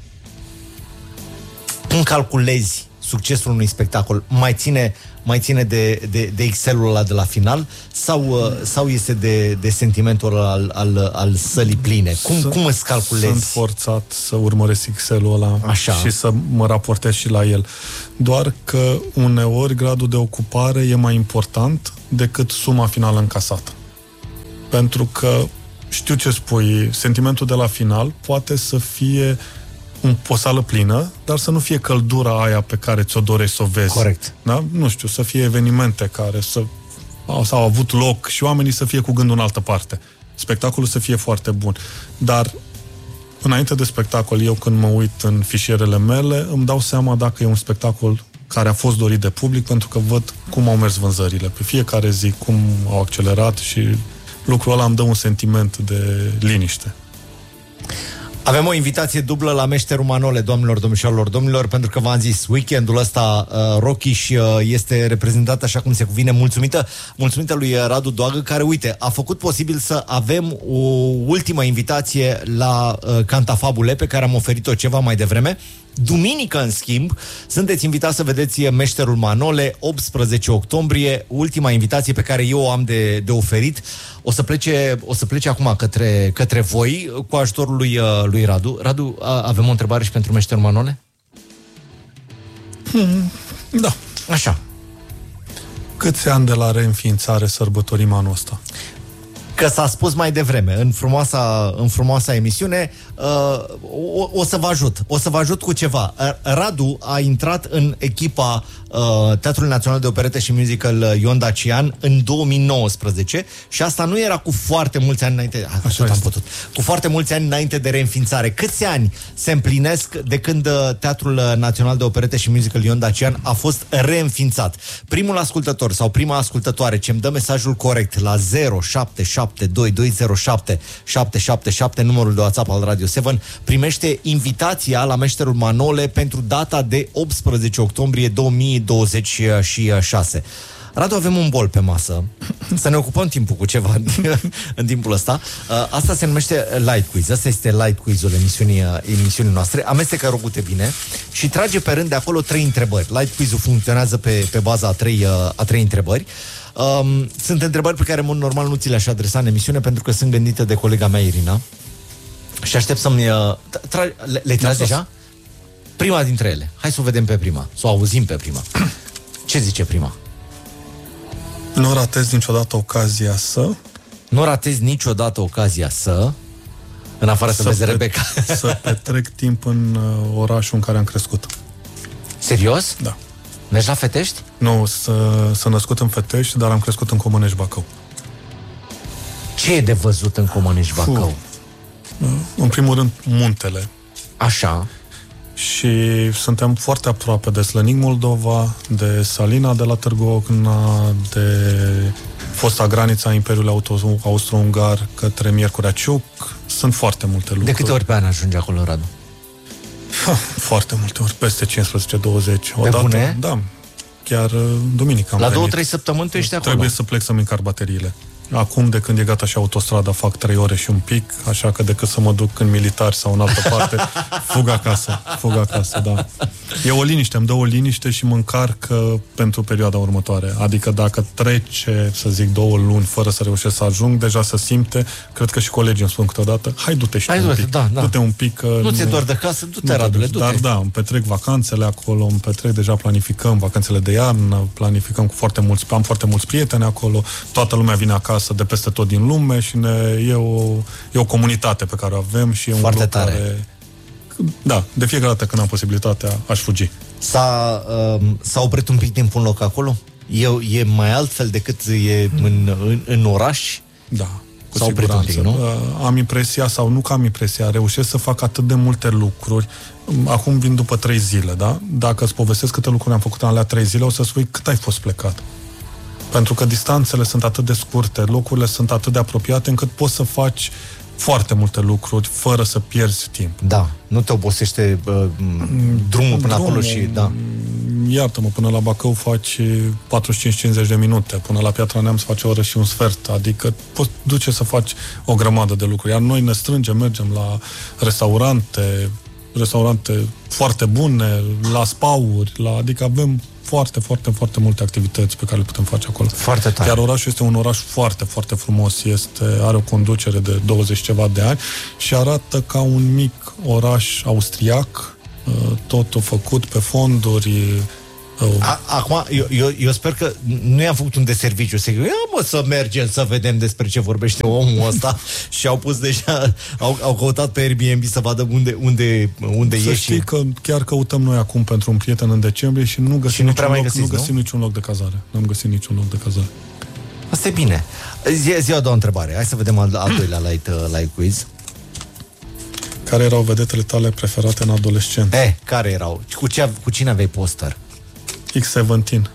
cum calculezi succesul unui spectacol, mai ține, mai ține de, de, de Excel-ul ăla de la final sau, uh, sau este de, de sentimentul al, al, al sălii pline? Cum, sunt, cum îți calculezi? Sunt forțat să urmăresc Excel-ul ăla Așa. și să mă raportez și la el. Doar că uneori gradul de ocupare e mai important decât suma finală încasată. Pentru că știu ce spui, sentimentul de la final poate să fie un, o sală plină, dar să nu fie căldura aia pe care ți-o dorești să o vezi. Corect. Da? Nu știu, să fie evenimente care să au, au avut loc și oamenii să fie cu gândul în altă parte. Spectacolul să fie foarte bun. Dar înainte de spectacol, eu când mă uit în fișierele mele, îmi dau seama dacă e un spectacol care a fost dorit de public, pentru că văd cum au mers vânzările pe fiecare zi, cum au accelerat și lucrul ăla îmi dă un sentiment de liniște. Avem o invitație dublă la Meșterul Manole, doamnelor, domnișoarelor, domnilor, pentru că v-am zis, weekendul ăsta uh, Rochiș uh, este reprezentat așa cum se cuvine, mulțumită, mulțumită lui Radu Doagă, care, uite, a făcut posibil să avem o ultimă invitație la uh, Cantafabule, pe care am oferit-o ceva mai devreme. Duminică, în schimb, sunteți invitați să vedeți Meșterul Manole, optsprezece octombrie, ultima invitație pe care eu o am de, de oferit. O să plece, o să plece acum către, către voi, cu ajutorul lui, lui Radu. Radu, a, avem o întrebare și pentru Meșterul Manole? Hmm, da. Așa. Câți ani de la reînființare sărbătorim anul ăsta? Că s-a spus mai devreme, în frumoasa, în frumoasa emisiune, uh, o, o să vă ajut. O să vă ajut cu ceva. Radu a intrat în echipa uh, Teatrului Național de Operetă și Musical Ion Dacian în două mii nouăsprezece și asta nu era cu foarte mulți ani înainte. Așa am putut. Cu foarte mulți ani înainte de reînființare. Câți ani se împlinesc de când Teatrul Național de Operetă și Musical Ion Dacian a fost reînființat? Primul ascultător sau prima ascultătoare ce îmi dă mesajul corect la zero șapte șapte doi doi zero șapte șapte șapte șapte, numărul de WhatsApp al Radio șapte, primește invitația la Meșterul Manole pentru data de optsprezece octombrie două mii douăzeci și șase. Radu, avem un bol pe masă. Să ne ocupăm timpul cu ceva în timpul ăsta. Asta se numește Light Quiz. Asta este Light Quiz-ul emisiunii, emisiunii noastre. Amestecă rogute bine și trage pe rând de acolo trei întrebări. Light Quiz-ul funcționează pe, pe baza a trei, a trei întrebări. Um, sunt întrebări pe care, în mod normal, nu ți le-aș adresa în emisiune, pentru că sunt gândite de colega mea, Irina. Și aștept să-mi... Uh, tra- le, le tragi deja? Prima dintre ele. Hai să o vedem pe prima. Să o auzim pe prima. Ce zice prima? Nu ratezi niciodată ocazia să... Nu ratezi niciodată ocazia să... În afară să, să vezi Rebecca. Să petrec timp în uh, orașul în care am crescut. Serios? Da. Mergi la Fetești? Nu, s-a născut în Fetești, dar am crescut în Comănești, Bacău. Ce e de văzut în Comănești, Bacău? Uh, în primul rând, muntele. Așa. Și suntem foarte aproape de Slănic Moldova, de Salina de la Târgu Ocna, de fosta granița Imperiului Austro-Ungar către Miercurea Ciuc. Sunt foarte multe lucruri. De câte ori pe an ajunge acolo, Radu? Foarte multe ori, peste cincisprezece douăzeci. Pe bune? Da, chiar duminică am La două, trei săptămâni tu ești acolo. Trebuie să plec să-mi încarc bateriile. Acum, de când e gata și autostrada, fac trei ore și un pic, așa că decât să mă duc în militar sau în altă parte, fug acasă, fug acasă, da. E o liniște, îmi dă o liniște și mă încarc pentru perioada următoare. Adică dacă trece, să zic, două luni fără să reușesc să ajung, deja se simte, cred că și colegii îmi spun câteodată, hai du-te și hai, un pic, da, da. du-te un pic. Nu ți-e doar de casă, du-te, Radule, du-te. Dar da, îmi petrec vacanțele acolo, îmi petrec, deja planificăm vacanțele de iarnă, planificăm cu foarte mulți, am foarte mulți prieteni acolo, toată lumea vine acasă de peste tot din lume și ne, e, o, e o comunitate pe care o avem și e un foarte loc tare. Care, da, de fiecare dată când am posibilitatea, aș fugi. S-a, uh, s-a oprit un pic timp un loc acolo? E, e mai altfel decât e în, în, în oraș? Da, cu s-a oprit un pic, nu? Am impresia, sau nu că am impresia, reușesc să fac atât de multe lucruri. Acum vin după trei zile, da? Dacă îți povestesc câte lucruri am făcut în alea trei zile, o să spui cât ai fost plecat. Pentru că distanțele sunt atât de scurte, locurile sunt atât de apropiate, încât poți să faci foarte multe lucruri fără să pierzi timp. Da, nu te obosește uh, drumul până drumul, acolo și... da. iartă-mă, până la Bacău faci patruzeci și cinci cincizeci de minute, până la Piatra Neamț faci o oră și un sfert, adică poți duce să faci o grămadă de lucruri. Iar noi ne strângem, mergem la restaurante, restaurante foarte bune, la spauri, la, adică avem foarte, foarte, foarte multe activități pe care le putem face acolo. Foarte tare. Iar orașul este un oraș foarte, foarte frumos, este, are o conducere de douăzeci ceva de ani și arată ca un mic oraș austriac, totul făcut pe fonduri. A, acum, eu, eu, eu sper că nu i-am făcut un deserviciu. Să zic, ia mă să mergem să vedem despre ce vorbește omul ăsta și au pus deja, au, au căutat pe Airbnb să vadă unde, unde, unde să e. Să știi și... că chiar căutăm noi acum pentru un prieten în decembrie și nu găsim, și nu niciun, loc, găsiți, nu găsim nu? niciun loc de cazare. Nu am găsit niciun loc de cazare. Asta e bine. Zi, zi a doua întrebare. Hai să vedem al, al doilea light, uh, light quiz. Care erau vedetele tale preferate în adolescență? Eh, care erau? Cu, ce, cu cine aveai poster? X șaptesprezece.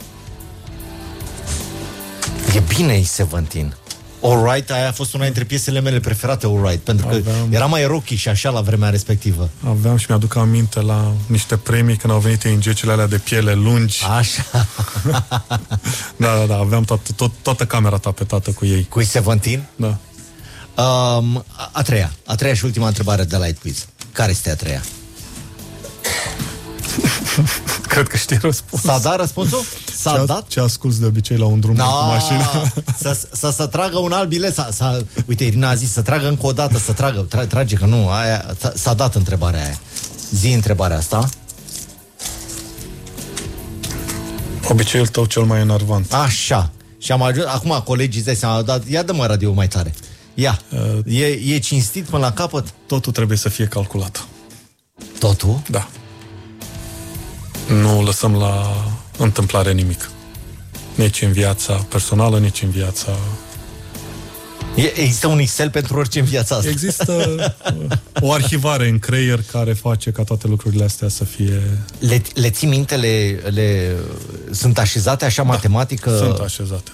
E bine X șaptesprezece. Alright, aia a fost una dintre piesele mele preferate, Alright, pentru că aveam... era mai rocky și așa la vremea respectivă. Aveam și mi-aduc aminte la niște premii când au venit ingecele alea de piele lungi. Așa. Da, da, da, aveam toată, tot, toată camera tapetată cu ei. Cu X șaptesprezece? Da. Um, a, a treia, a treia și ultima întrebare de Light Quiz. Care este a treia? Cred că știi răspunsul. S-a dat răspunsul? S-a ce, dat? Ce asculți de obicei la un drum no, cu mașină? Să, să, să tragă un alt bilet. Să, să, uite, Irina a zis să tragă încă o dată, să tragă, tra, trage, că nu, aia, s-a, s-a dat întrebarea aia. Zi întrebarea asta. Obiceiul tău cel mai enervant. Așa. Și am ajuns, acum colegii îți dai seama, dar ia dă-mă radio mai tare. Ia, uh, e, e cinstit până la capăt? Totul trebuie să fie calculat. Totul? Da. Nu lăsăm la întâmplare nimic. Nici în viața personală, nici în viața... E, există un Excel pentru orice în viața asta. Există o arhivare în creier care face ca toate lucrurile astea să fie... Le, le ții minte? Le, le, sunt așezate așa, da, matematică? Sunt așezate.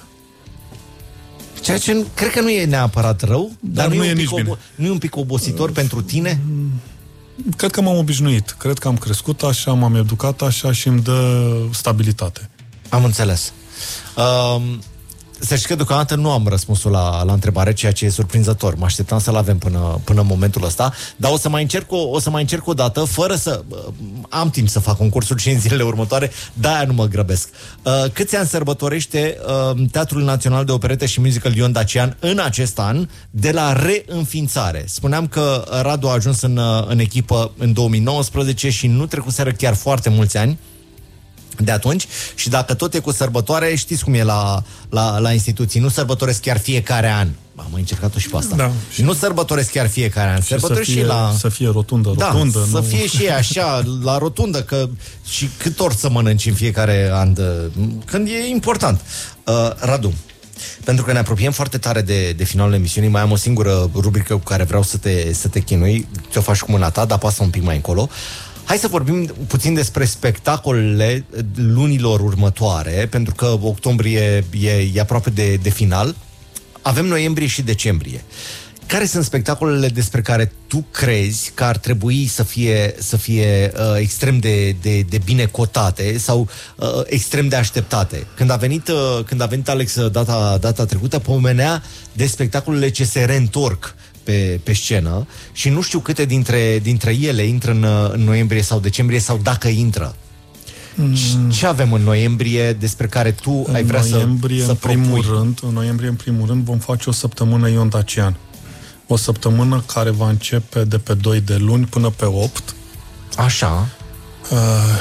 Ceea ce cred că nu e neapărat rău, dar, dar nu, nu, e, nici obo- bine. Nu e un pic obositor uh, pentru tine? Cred că m-am obișnuit. Cred că am crescut așa, m-am educat așa și îmi dă stabilitate. Am înțeles. Um, să știi că deocamdată nu am răspunsul la, la întrebare, ceea ce e surprinzător. Mă așteptam să-l avem până, până în momentul ăsta, dar o să mai încerc o, o să mai încerc o dată, fără să... Uh, am timp să fac concursul și în zilele următoare, de-aia nu mă grăbesc. Uh, câți ani sărbătorește uh, Teatrul Național de Operetă și Musical Ion Dacian în acest an de la reînființare? Spuneam că Radu a ajuns în, în echipă în două mii nouăsprezece și nu trecuseră chiar foarte mulți ani de atunci și dacă tot e cu sărbătoare, știți cum e la, la, la instituții, nu sărbătoresc chiar fiecare an. Am mai încercat-o și pe asta. Da. Și nu sărbătoresc chiar fiecare an, sărbătoresc și, fie, și la... Să fie rotundă, rotundă. Da, nu... să fie și așa, la rotundă, că și cât ori să mănânci în fiecare an, de, când e important. Uh, Radu, pentru că ne apropiem foarte tare de, de finalul emisiunii, mai am o singură rubrică cu care vreau să te, să te chinui, ți-o faci cu mâna ta, dar pasă un pic mai încolo. Hai să vorbim puțin despre spectacolele lunilor următoare, pentru că octombrie e, e aproape de, de final. Avem noiembrie și decembrie. Care sunt spectacolele despre care tu crezi că ar trebui să fie, să fie uh, extrem de, de, de bine cotate sau uh, extrem de așteptate? Când a venit, uh, când a venit Alex data, data trecută, pomenea de spectacolele ce se reîntorc pe, pe scenă și nu știu câte dintre, dintre ele intră în, în noiembrie sau decembrie sau dacă intră. Mm. Ce avem în noiembrie despre care tu în ai vrea noiembrie, să, să în primul propui? rând, în noiembrie, în primul rând, vom face o săptămână Ion Dacian. O săptămână care va începe de pe doi de luni până pe opt. Așa. Uh,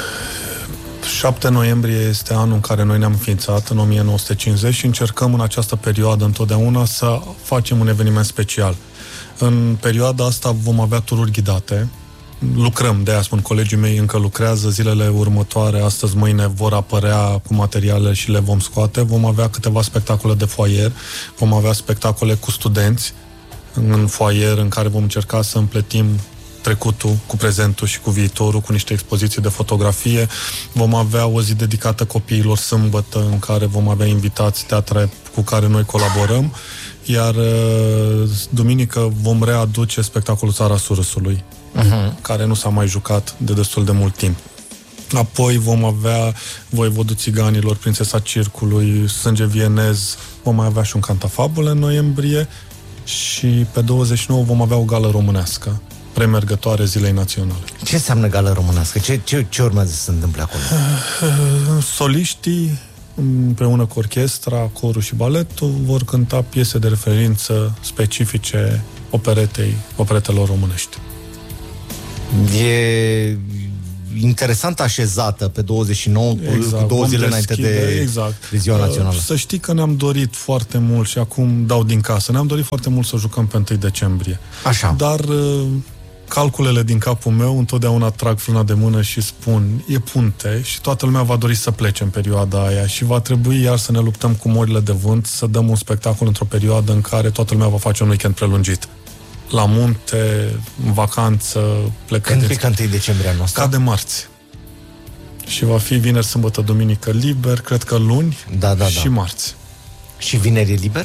șapte noiembrie este anul în care noi ne-am înființat, în o mie nouă sute cincizeci, și încercăm în această perioadă întotdeauna să facem un eveniment special. În perioada asta vom avea tururi ghidate. Lucrăm, de aia spun, colegii mei încă lucrează, zilele următoare, astăzi, mâine, vor apărea cu materiale și le vom scoate. Vom avea câteva spectacole de foaier, vom avea spectacole cu studenți în foaier, în care vom încerca să împletim trecutul cu prezentul și cu viitorul, cu niște expoziții de fotografie. Vom avea o zi dedicată copiilor sâmbătă, în care vom avea invitați teatre cu care noi colaborăm, iar duminică vom readuce spectacolul Țara Surâsului, uh-huh. care nu s-a mai jucat de destul de mult timp. Apoi vom avea Voivodul Țiganilor, Prințesa Circului, Sânge vienez, vom mai avea și un cantafabul în noiembrie și pe douăzeci și nouă vom avea o gală românească, premergătoare Zilei Naționale. Ce înseamnă gală românească? Ce, ce, ce urmează să se întâmple acolo? Soliștii, împreună cu orchestra, corul și baletul, vor cânta piese de referință specifice operetei, operetelor românești. E interesant așezată pe douăzeci și nouă, exact, cu două zile înainte de, exact. de Ziua Națională. Să știi că ne-am dorit foarte mult și acum dau din casă, ne-am dorit foarte mult să jucăm pe întâi decembrie. Așa. Dar calculele din capul meu întotdeauna trag frâna de mână și spun, e punte și toată lumea va dori să plece în perioada aia și va trebui iar să ne luptăm cu morile de vânt, să dăm un spectacol într-o perioadă în care toată lumea va face un weekend prelungit. La munte, în vacanță, plecând. Când pică întâi decembrie anul ăsta? Ca de marți. Și va fi vineri, sâmbătă, duminică liber, cred că luni da, da, și da. marți. Și vineri e liber?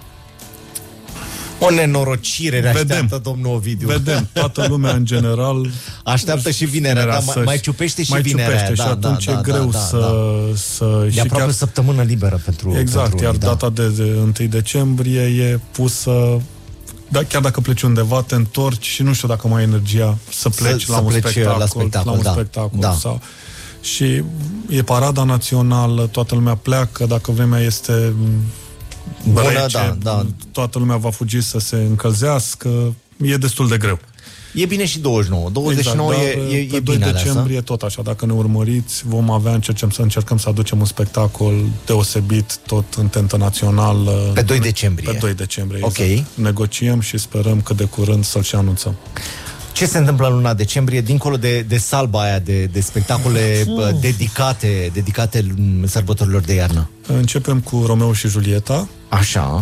O nenorocire ne Vedem. așteaptă domnul Ovidiu. Vedem, toată lumea în general așteaptă și vinerea, da, mai, mai ciupește și mai vinerea. Ciupește, da, și atunci da, e da, greu da, să... da. să e aproape chiar, săptămână liberă pentru exact, pentru iar unii, data da. de, de întâi decembrie e pusă... Da, chiar dacă pleci undeva, te întorci și nu știu dacă mai ai energia să pleci să, la, să un pleci spectacol, la spectacol. La un da, spectacol da. sau... Și e parada națională, toată lumea pleacă, dacă vremea este bună, rece, da, da. toată lumea va fugi să se încălzească, e destul de greu. E bine și douăzeci și nouă. douăzeci și nouă exact, e, e, pe e doi bine decembrie, aleasă. tot așa, dacă ne urmăriți, vom avea, încercem să încercăm să aducem un spectacol deosebit, tot în tentă națională. Pe doi decembrie. Pe doi decembrie, ok. exact. Negociem și sperăm că de curând să-l și anunțăm. Ce se întâmplă în luna decembrie, dincolo de, de salba aia de, de spectacole uh, dedicate, dedicate sărbătorilor de iarnă? Începem cu Romeo și Julieta. Așa.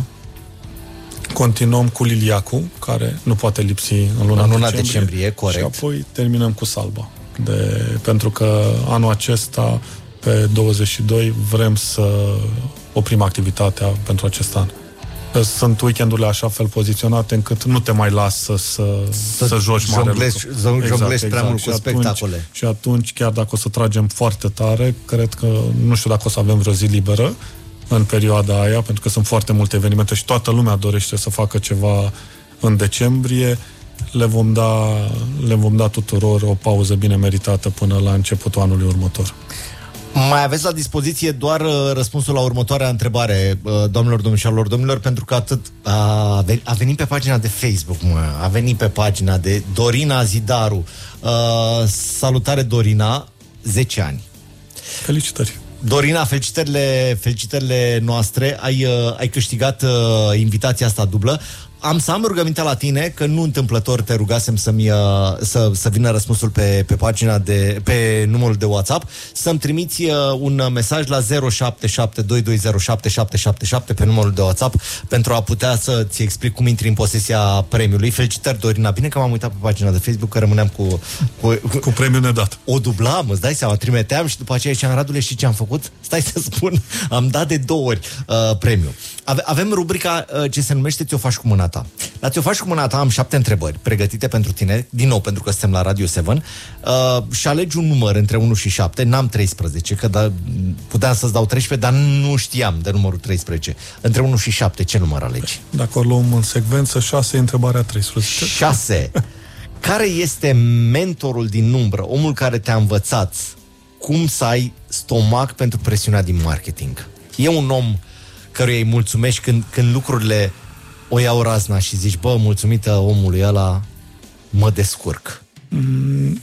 Continuăm cu Liliacu, care nu poate lipsi în luna, în luna decembrie, decembrie, corect. Și apoi terminăm cu Salba. De, pentru că anul acesta, pe douăzeci și doi, vrem să oprim activitatea pentru acest an. Sunt weekendurile așa fel poziționate încât nu te mai lasă să, să, să joci mare lucru. Jonglezi exact, exact. prea mult cu și spectacole. Atunci, și atunci, chiar dacă o să tragem foarte tare, cred că, nu știu dacă o să avem vreo zi liberă în perioada aia, pentru că sunt foarte multe evenimente și toată lumea dorește să facă ceva în decembrie, le vom da, le vom da tuturor o pauză bine meritată până la începutul anului următor. Mai aveți la dispoziție doar uh, răspunsul la următoarea întrebare, uh, doamnelor, domnișoarelor, domnilor, pentru că atât a, a venit pe pagina de Facebook, mă, a venit pe pagina de Dorina Zidaru. Uh, salutare, Dorina, zece ani. Felicitări! Dorina, felicitările, felicitările noastre, ai, uh, ai câștigat uh, invitația asta dublă. Am să am rugămintea la tine, că nu întâmplător te rugasem să-mi, uh, să, să vină răspunsul pe, pe pagina de, pe numărul de WhatsApp, să-mi trimiți uh, un mesaj la zero șapte șapte doi doi zero șapte șapte șapte șapte pe numărul de WhatsApp pentru a putea să-ți explic cum intri în posesia premiului. Felicitări, Dorina, bine că m-am uitat pe pagina de Facebook, că rămâneam cu... Cu, cu premiul nedat. O dublam, îți dai seama, trimiteam și după aceea ziceam, Radule, și ce am făcut? Stai să spun, am dat de două ori uh, premiul. Ave- avem rubrica uh, ce se numește Ți-o faci cu mâna ta. La Ți-o faci cu mâna ta am șapte întrebări pregătite pentru tine, din nou pentru că suntem la Radio șapte, uh, și alegi un număr între unu și șapte, n-am treisprezece, că da, puteam să-ți dau treisprezece, dar nu știam de numărul treisprezece. Între unu și șapte, ce număr alegi? Dacă o luăm în secvență, șase, întrebarea treisprezece. șase. Care este mentorul din umbră, omul care te-a învățat cum să ai stomac pentru presiunea din marketing? E un om căruia îi mulțumești când, când lucrurile o iau razna și zici, bă, mulțumită omului ăla, mă descurc. Mm,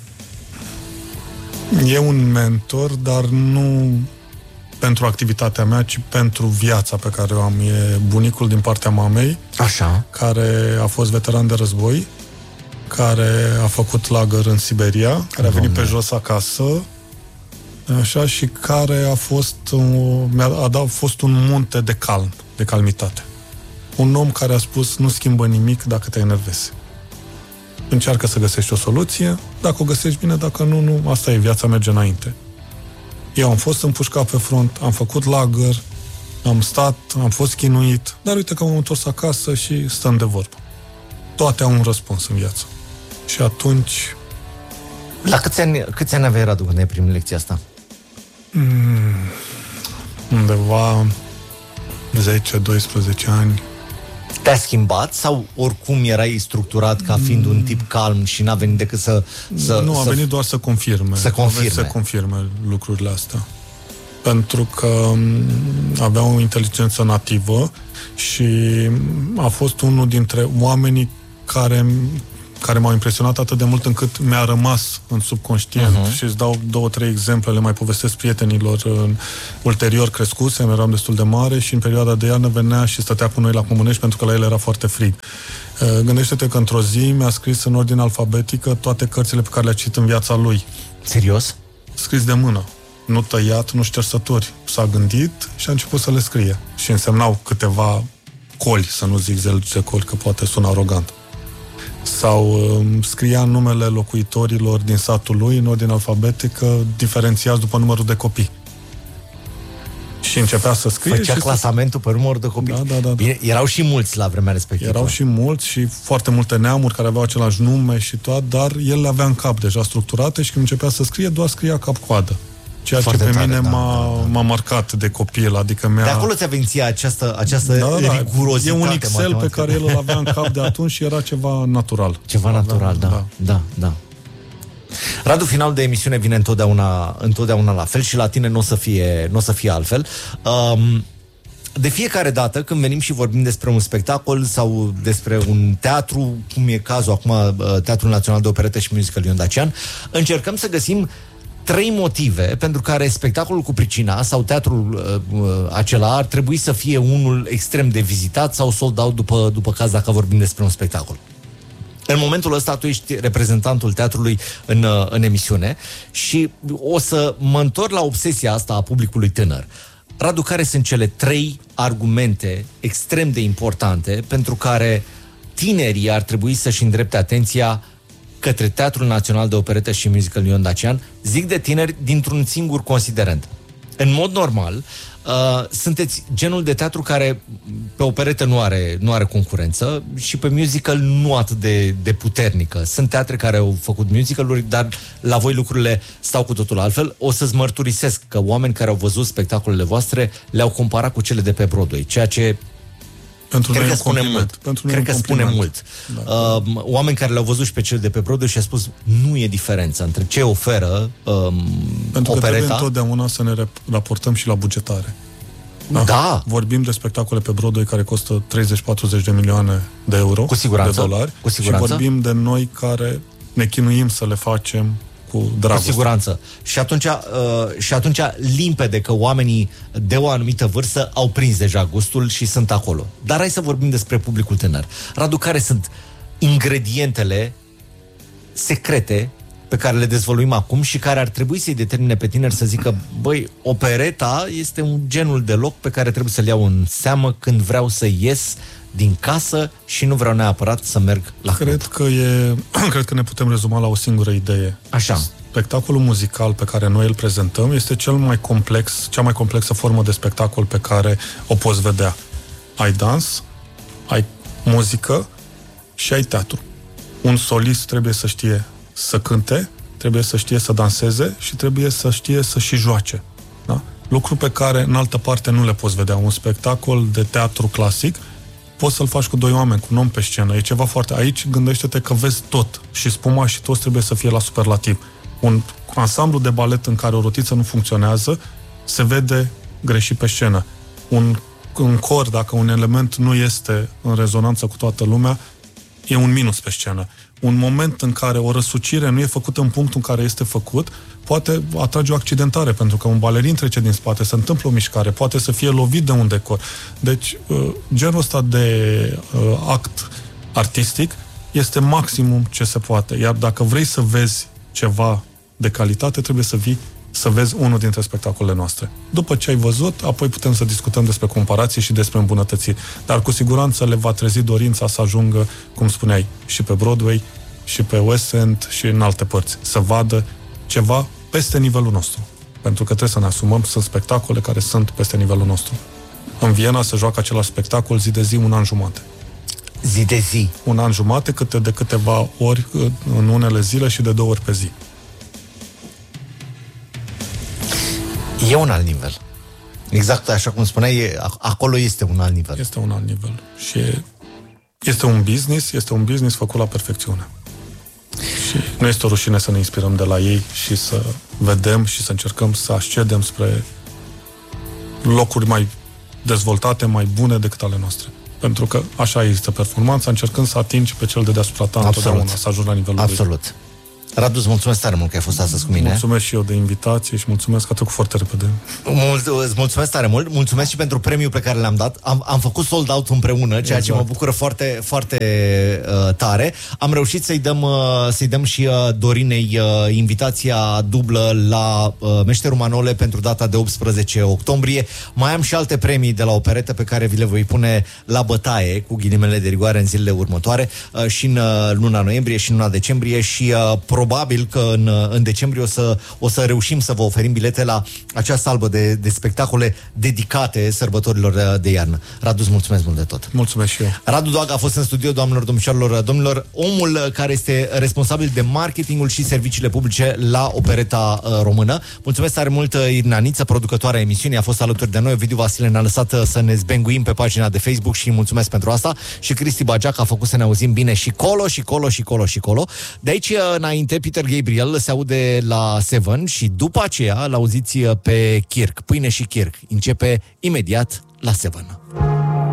e un mentor, dar nu pentru activitatea mea, ci pentru viața pe care o am. E bunicul din partea mamei, așa, care a fost veteran de război, care a făcut lagăr în Siberia, care a venit pe jos acasă, așa, și care a fost, mi-a a fost un munte de calm, de calmitate. Un om care a spus, nu schimbă nimic dacă te enervezi. Încearcă să găsești o soluție, dacă o găsești bine, dacă nu, nu, asta e, viața merge înainte. Eu am fost împușcat pe front, am făcut lagăr, am stat, am fost chinuit, dar uite că m-am întors acasă și stăm de vorbă. Toate au un răspuns în viață. Și atunci La câți ani, câți ani aveai, Radu, când ai primit lecția asta? Mm, undeva zece doisprezece ani. Te-a schimbat sau oricum erai structurat ca fiind un tip calm și n-a venit decât să... să nu, a să venit doar să confirme. Să confirme. Să confirme lucrurile astea. Pentru că avea o inteligență nativă și a fost unul dintre oamenii care, care m-au impresionat atât de mult încât mi-a rămas în subconștient. Uh-huh. Și îți dau două, trei exemple, le mai povestesc prietenilor în, ulterior crescuse, eram destul de mare și în perioada de iarnă venea și stătea cu noi la Comănești pentru că la el era foarte frig. Gândește-te că într-o zi mi-a scris în ordine alfabetică toate cărțile pe care le-a citit în viața lui. Serios? Scris de mână. Nu tăiat, nu ștersături. S-a gândit și a început să le scrie. Și însemnau câteva coli, să nu zic zece coli, că poate sună arogant. Sau um, scria numele locuitorilor din satul lui în ordine alfabetică, diferențiați după numărul de copii. Și începea să scrie. Făcea și clasamentul să... pe numărul de copii. Da, da, da, da. Bine, erau și mulți la vremea respectivă. Erau și mulți și foarte multe neamuri care aveau același nume și tot, dar el le avea în cap deja structurate și când începea să scrie, doar scria cap-coadă. Ceea foarte ce pe tare, mine da, m-a, da, da. m-a marcat de copil, adică mi-a... De acolo ți-a venit această, această da, da, rigurozitate. E un Excel pe care el îl avea în cap de atunci și era ceva natural. Ceva natural, da, da, da, da. Radu, finalul de emisiune vine întotdeauna, întotdeauna la fel și la tine nu o să fie, n-o să fie altfel. Um, de fiecare dată când venim și vorbim despre un spectacol sau despre un teatru, cum e cazul acum, Teatrul Național de Operetă și Muzică Lion Dacian, încercăm să găsim trei motive pentru care spectacolul cu pricina sau teatrul uh, acela ar trebui să fie unul extrem de vizitat sau sold out după, după caz dacă vorbim despre un spectacol. În momentul ăsta tu ești reprezentantul teatrului în, în emisiune și o să mă întorc la obsesia asta a publicului tânăr. Radu, care sunt cele trei argumente extrem de importante pentru care tinerii ar trebui să-și îndrepte atenția către Teatrul Național de Operetă și Muzică Lion Dacian? Zic de tineri dintr-un singur considerent. În mod normal, uh, sunteți genul de teatru care pe operetă nu are, nu are concurență și pe musical nu atât de, de puternică. Sunt teatre care au făcut musicaluri, dar la voi lucrurile stau cu totul altfel. O să-ți mărturisesc că oameni care au văzut spectacolele voastre le-au comparat cu cele de pe Broadway, ceea ce Pentru cred că spune mult. Pentru cred că spune mult. Da. Uh, oameni care le-au văzut și pe cele de pe Broadway și a spus nu e diferență între ce oferă um, Pentru opereta. că trebuie întotdeauna să ne raportăm și la bugetare. Da. da. Vorbim de spectacole pe Broadway care costă treizeci patruzeci de milioane de euro, cu siguranță, de dolari. Cu siguranță. Și vorbim de noi care ne chinuim să le facem cu dragoste. Cu siguranță. Și atunci, uh, și atunci limpede că oamenii de o anumită vârstă au prins deja gustul și sunt acolo. Dar hai să vorbim despre publicul tânăr. Radu, care sunt ingredientele secrete pe care le dezvăluim acum și care ar trebui să-i determine pe tineri să zică, băi, opereta este un genul de loc pe care trebuie să-l iau în seamă când vreau să ies din casă și nu vreau neapărat să merg la cred că e Cred că ne putem rezuma la o singură idee. Așa. Spectacolul muzical pe care noi îl prezentăm este cel mai complex, cea mai complexă formă de spectacol pe care o poți vedea. Ai dans, ai muzică și ai teatru. Un solist trebuie să știe să cânte, trebuie să știe să danseze și trebuie să știe să și joace. Da? Lucru pe care în altă parte nu le poți vedea. Un spectacol de teatru clasic poți să-l faci cu doi oameni, cu un om pe scenă. E ceva foarte... Aici gândește-te că vezi tot. Și spuma și toți trebuie să fie la superlativ. Un ansamblu de balet în care o rotiță nu funcționează se vede greșit pe scenă. Un, un cor, dacă un element nu este în rezonanță cu toată lumea, e un minus pe scenă. Un moment în care o răsucire nu e făcută în punctul în care este făcut, poate atrage o accidentare, pentru că un balerin trece din spate, se întâmplă o mișcare, poate să fie lovit de un decor. Deci, genul ăsta de act artistic este maximum ce se poate. Iar dacă vrei să vezi ceva de calitate, trebuie să vii să vezi unul dintre spectacolele noastre. După ce ai văzut, apoi putem să discutăm despre comparații și despre îmbunătățiri. Dar cu siguranță le va trezi dorința să ajungă, cum spuneai, și pe Broadway, și pe West End, și în alte părți. Să vadă ceva peste nivelul nostru. Pentru că trebuie să ne asumăm, sunt spectacole care sunt peste nivelul nostru. În Viena se joacă același spectacol zi de zi, un an jumate. Zi de zi? Un an jumate, câte de câteva ori în unele zile și de două ori pe zi. E un alt nivel. Exact așa cum spuneai, acolo este un alt nivel. Este un alt nivel. Și este un business, este un business făcut la perfecțiune. Și nu este o rușine să ne inspirăm de la ei și să vedem și să încercăm să ascendem spre locuri mai dezvoltate, mai bune decât ale noastre. Pentru că așa există performanța, încercând să atingi pe cel de deasupra ta întotdeauna, să ajungi la nivelul Absolut. Lui. Radu, îți mulțumesc tare mult că ai fost astăzi cu mine. Mulțumesc și eu de invitație și mulțumesc că a trecut foarte repede. Mul- îți mulțumesc tare mult, mulțumesc și pentru premiul pe care l-am dat. Am, am făcut sold out împreună, ceea exact. ce mă bucură foarte, foarte uh, tare. Am reușit să-i dăm, uh, să-i dăm și uh, Dorinei uh, invitația dublă la uh, Meșterul Manole pentru data de optsprezece octombrie. Mai am și alte premii de la operetă pe care vi le voi pune la bătaie, cu ghilimele de rigoare, în zilele următoare, uh, și în uh, luna noiembrie și în luna decembrie și uh, probabil că în, în decembrie o să, o să reușim să vă oferim bilete la acea salbă de, de spectacole dedicate sărbătorilor de iarnă. Radu, îți mulțumesc mult de tot. Mulțumesc și eu. Radu Doaga a fost în studio, doamnelor, domnișoarelor, domnilor, omul care este responsabil de marketingul și serviciile publice la Opereta Română. Mulțumesc tare mult, Irina Niță, producătoarea emisiunii, a fost alături de noi. Ovidiu Vasile ne-a lăsat să ne zbenguim pe pagina de Facebook și mulțumesc pentru asta. Și Cristi Bageac a făcut să ne auzim bine și colo, și colo, și colo, și colo. De aici înainte, Peter Gabriel se aude la Seven și după aceea l-auziți pe Kirk, Pâine și Kirk. Începe imediat la Seven.